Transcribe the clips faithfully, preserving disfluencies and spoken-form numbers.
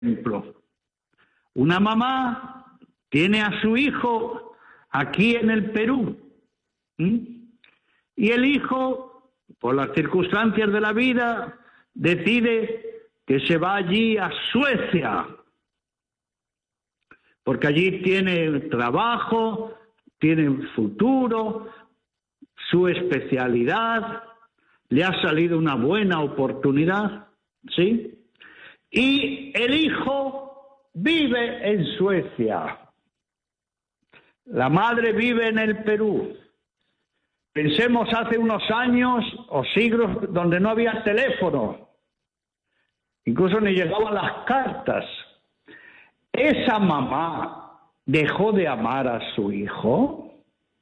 ejemplo. Una mamá tiene a su hijo aquí en el Perú, ¿sí? Y el hijo, por las circunstancias de la vida, decide que se va allí a Suecia, porque allí tiene trabajo, tiene futuro, su especialidad, le ha salido una buena oportunidad, ¿sí? Y el hijo vive en Suecia. La madre vive en el Perú. Pensemos hace unos años o siglos donde no había teléfono, incluso ni llegaban las cartas. ¿Esa mamá dejó de amar a su hijo?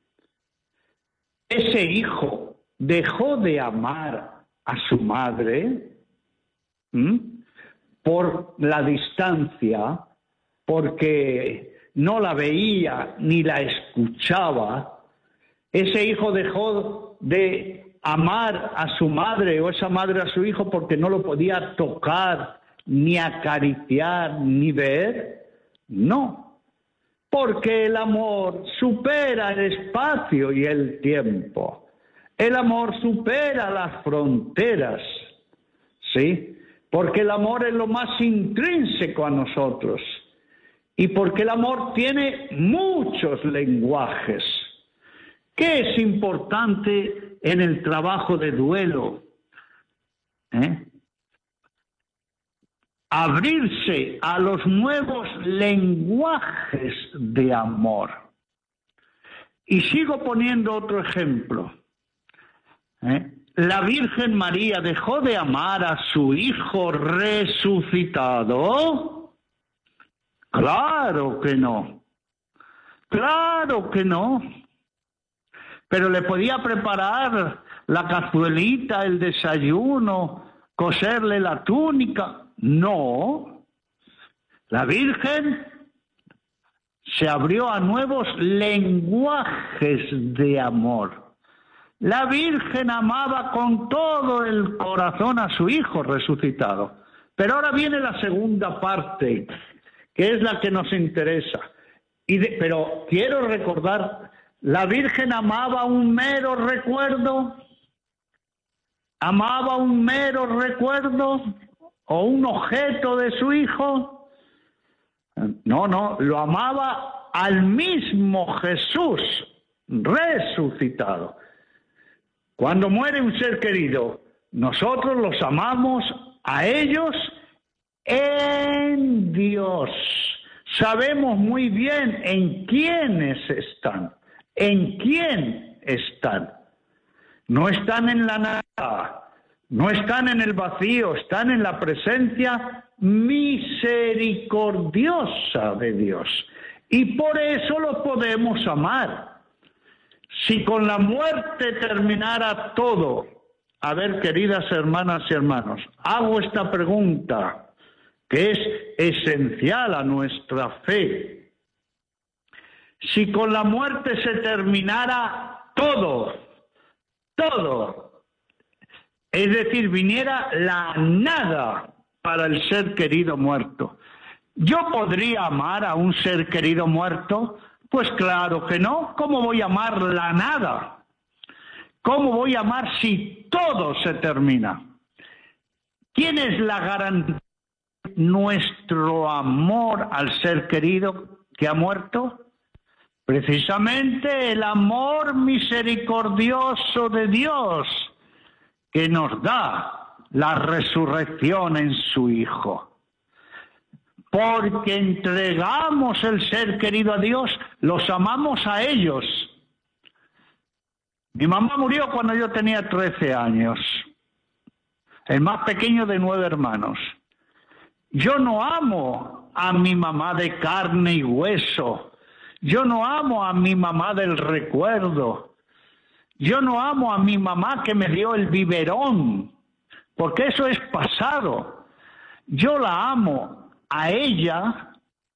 ¿Ese hijo dejó de amar a su madre? ¿Mm? Por la distancia, porque no la veía ni la escuchaba. Ese hijo dejó de amar a su madre o esa madre a su hijo porque no lo podía tocar, ni acariciar, ni ver. No, porque el amor supera el espacio y el tiempo. El amor supera las fronteras, ¿sí? Porque el amor es lo más intrínseco a nosotros y porque el amor tiene muchos lenguajes. ¿Qué es importante en el trabajo de duelo? ¿Eh? Abrirse a los nuevos lenguajes de amor. Y sigo poniendo otro ejemplo. ¿Eh? ¿La Virgen María dejó de amar a su Hijo resucitado? Claro que no. Claro que no. Pero le podía preparar la cazuelita, el desayuno, coserle la túnica. No. La Virgen se abrió a nuevos lenguajes de amor. La Virgen amaba con todo el corazón a su Hijo resucitado. Pero ahora viene la segunda parte, que es la que nos interesa. Y de, pero quiero recordar, ¿la Virgen amaba un mero recuerdo? ¿Amaba un mero recuerdo o un objeto de su Hijo? No, no, lo amaba al mismo Jesús resucitado. Cuando muere un ser querido, nosotros los amamos a ellos en Dios. Sabemos muy bien en quiénes están, en quién están. No están en la nada, no están en el vacío, están en la presencia misericordiosa de Dios. Y por eso los podemos amar. Si con la muerte terminara todo, a ver, queridas hermanas y hermanos, hago esta pregunta que es esencial a nuestra fe. Si con la muerte se terminara todo, todo, es decir, viniera la nada para el ser querido muerto, ¿yo podría amar a un ser querido muerto? Pues claro que no. ¿Cómo voy a amar la nada? ¿Cómo voy a amar si todo se termina? ¿Quién es la garantía de nuestro amor al ser querido que ha muerto? Precisamente el amor misericordioso de Dios, que nos da la resurrección en su Hijo. Porque entregamos el ser querido a Dios, los amamos a ellos. Mi mamá murió cuando yo tenía trece años, el más pequeño de nueve hermanos. Yo no amo a mi mamá de carne y hueso. Yo no amo a mi mamá del recuerdo. Yo no amo a mi mamá que me dio el biberón, porque eso es pasado. Yo la amo a ella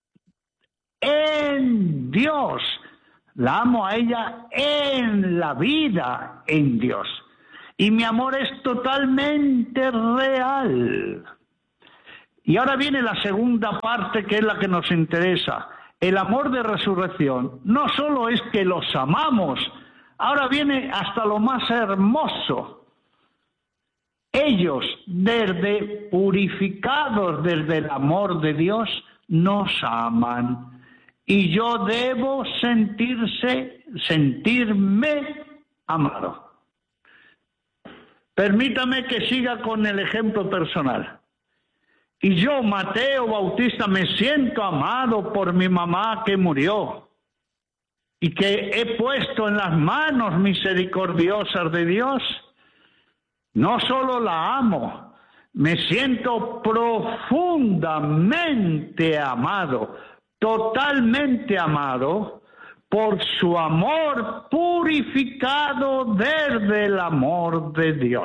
en Dios. La amo a ella en la vida, en Dios. Y mi amor es totalmente real. Y ahora viene la segunda parte, que es la que nos interesa. El amor de resurrección no solo es que los amamos, ahora viene hasta lo más hermoso. Ellos, desde purificados desde el amor de Dios, nos aman. Y yo debo sentirse, sentirme amado. Permítame que siga con el ejemplo personal. Y yo, Mateo Bautista, me siento amado por mi mamá que murió y que he puesto en las manos misericordiosas de Dios. No solo la amo, me siento profundamente amado, totalmente amado por su amor purificado desde el amor de Dios.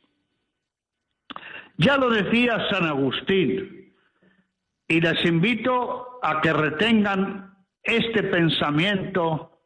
Ya lo decía San Agustín, y les invito a que retengan este pensamiento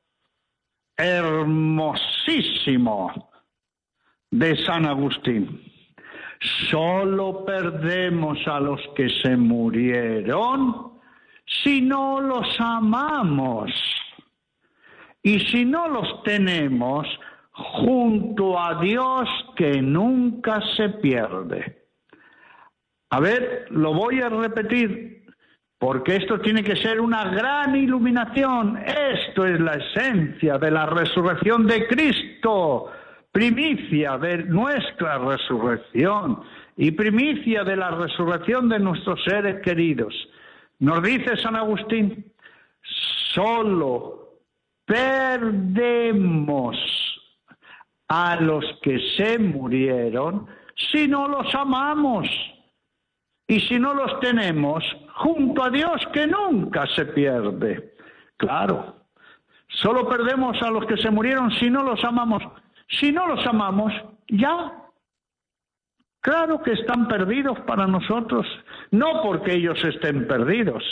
hermosísimo de San Agustín. Solo perdemos a los que se murieron si no los amamos. Y si no los tenemos junto a Dios que nunca se pierde. A ver, lo voy a repetir, porque esto tiene que ser una gran iluminación. Esto es la esencia de la resurrección de Cristo, primicia de nuestra resurrección y primicia de la resurrección de nuestros seres queridos. Nos dice San Agustín, solo perdemos a los que se murieron si no los amamos. Y si no los tenemos junto a Dios que nunca se pierde. Claro, solo perdemos a los que se murieron si no los amamos. Si no los amamos, ya. Claro que están perdidos para nosotros. No porque ellos estén perdidos.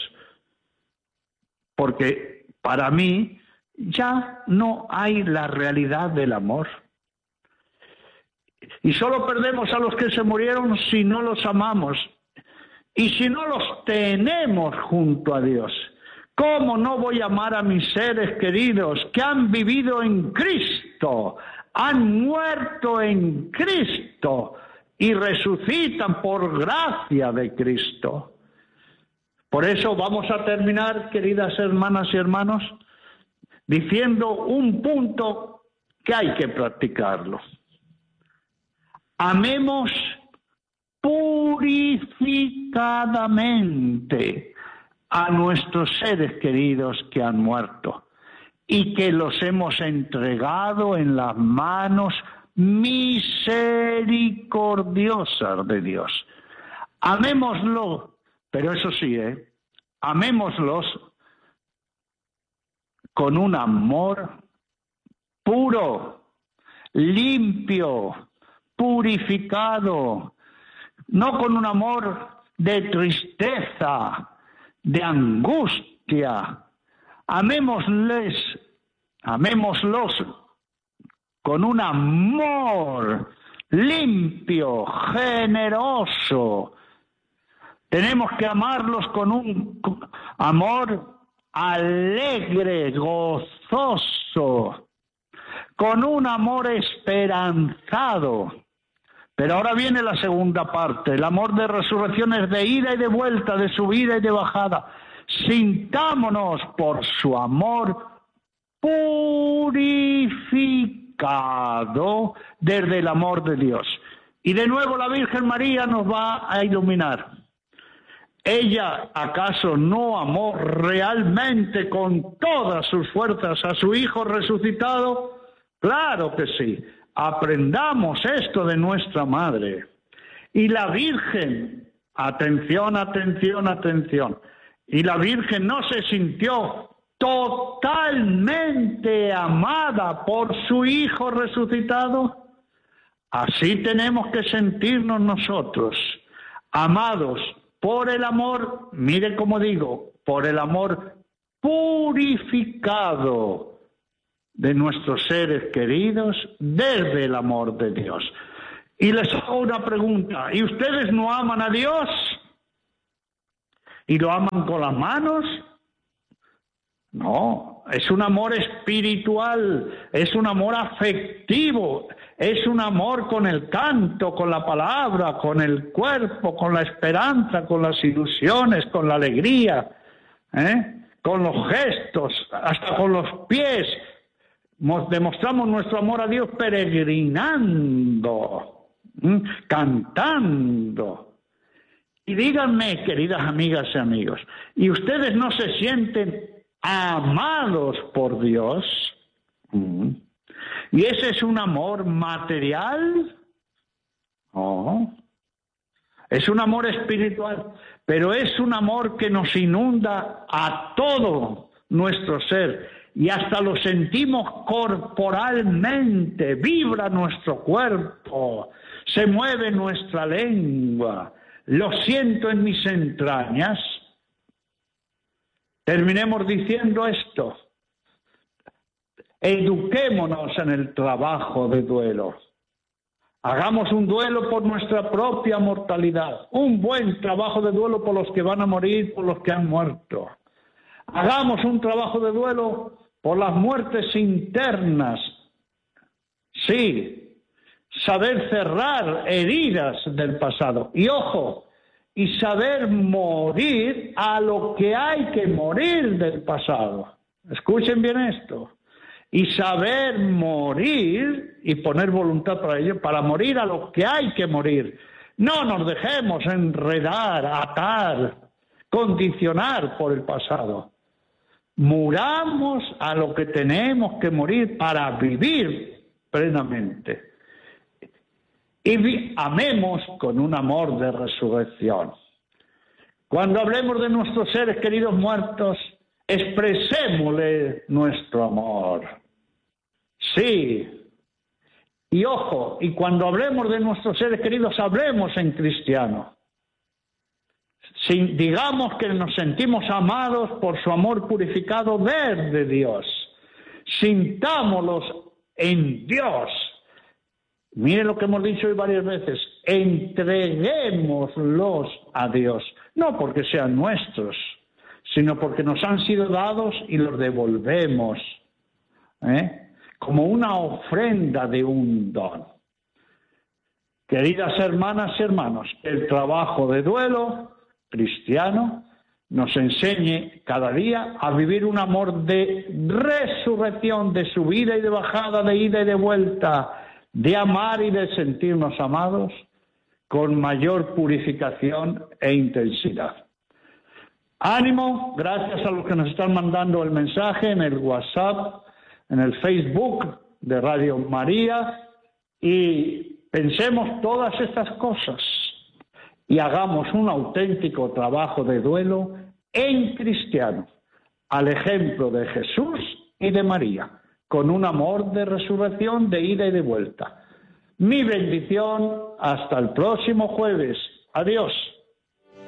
Porque para mí ya no hay la realidad del amor. Y solo perdemos a los que se murieron si no los amamos. Y si no los tenemos junto a Dios, ¿cómo no voy a amar a mis seres queridos que han vivido en Cristo, han muerto en Cristo y resucitan por gracia de Cristo? Por eso vamos a terminar, queridas hermanas y hermanos, diciendo un punto que hay que practicarlo. Amemos purificadamente a nuestros seres queridos que han muerto y que los hemos entregado en las manos misericordiosas de Dios. Amémoslo, pero eso sí, ¿eh? Amémoslos con un amor puro, limpio, purificado, no con un amor de tristeza, de angustia. Amémosles, amémoslos con un amor limpio, generoso. Tenemos que amarlos con un amor alegre, gozoso, con un amor esperanzado. Pero ahora viene la segunda parte. El amor de resurrección es de ida y de vuelta, de subida y de bajada. Sintámonos por su amor purificado desde el amor de Dios. Y de nuevo la Virgen María nos va a iluminar. ¿Ella acaso no amó realmente con todas sus fuerzas a su Hijo resucitado? Claro que sí. Aprendamos esto de nuestra Madre. Y la Virgen, atención, atención, atención, y la Virgen no se sintió totalmente amada por su Hijo resucitado. Así tenemos que sentirnos nosotros, amados por el amor, mire cómo digo, por el amor purificado de nuestros seres queridos desde el amor de Dios. Y les hago una pregunta, ¿y ustedes no aman a Dios? y lo aman con las manos. No, es un amor espiritual, es un amor afectivo, es un amor con el canto, con la palabra, con el cuerpo, con la esperanza, con las ilusiones, con la alegría, ¿eh? Con los gestos, hasta con los pies. Demostramos nuestro amor a Dios peregrinando, ¿eh? Cantando. Y díganme, queridas amigas y amigos, ¿y ustedes no se sienten amados por Dios? ¿Mm? ¿Y ese es un amor material? No. Es un amor espiritual, pero es un amor que nos inunda a todo nuestro ser y hasta lo sentimos corporalmente, vibra nuestro cuerpo, se mueve nuestra lengua, lo siento en mis entrañas. Terminemos diciendo esto: eduquémonos en el trabajo de duelo. Hagamos un duelo por nuestra propia mortalidad, un buen trabajo de duelo por los que van a morir, por los que han muerto. Hagamos un trabajo de duelo por las muertes internas. Sí, saber cerrar heridas del pasado. Y ojo, y saber morir a lo que hay que morir del pasado. Escuchen bien esto. Y saber morir y poner voluntad para ello, para morir a lo que hay que morir. No nos dejemos enredar, atar, condicionar por el pasado. Muramos a lo que tenemos que morir para vivir plenamente. Y amemos con un amor de resurrección. Cuando hablemos de nuestros seres queridos muertos, expresémosle nuestro amor. Sí. Y ojo, y cuando hablemos de nuestros seres queridos, hablemos en cristiano. Sin, digamos que nos sentimos amados por su amor purificado desde Dios. Sintámoslos en Dios. Miren lo que hemos dicho hoy varias veces. Entreguémoslos a Dios. No porque sean nuestros, sino porque nos han sido dados y los devolvemos, ¿eh? Como una ofrenda de un don. Queridas hermanas y hermanos, el trabajo de duelo cristiano nos enseñe cada día a vivir un amor de resurrección, de subida y de bajada, de ida y de vuelta, de amar y de sentirnos amados con mayor purificación e intensidad. Ánimo, gracias a los que nos están mandando el mensaje en el WhatsApp, en el Facebook de Radio María, y pensemos todas estas cosas y hagamos un auténtico trabajo de duelo en cristiano, al ejemplo de Jesús y de María, con un amor de resurrección, de ida y de vuelta. Mi bendición, hasta el próximo jueves. Adiós.